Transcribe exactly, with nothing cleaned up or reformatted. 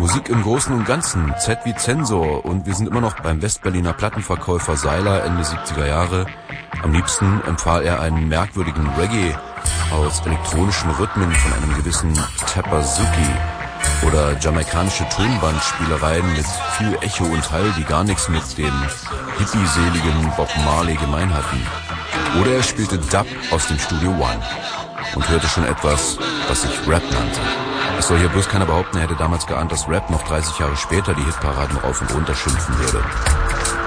Musik im Großen und Ganzen, Z wie Zensor, und wir sind immer noch beim Westberliner Plattenverkäufer Seiler Ende siebziger Jahre. Am liebsten empfahl er einen merkwürdigen Reggae aus elektronischen Rhythmen von einem gewissen Tapper-Zuki oder jamaikanische Tonbandspielereien mit viel Echo und Hall, die gar nichts mit dem hippieseligen Bob Marley gemein hatten. Oder er spielte Dub aus dem Studio One und hörte schon etwas, was sich Rap nannte. Es soll hier bloß keiner behaupten, er hätte damals geahnt, dass Rap noch dreißig Jahre später die Hitparaden rauf und runter schimpfen würde.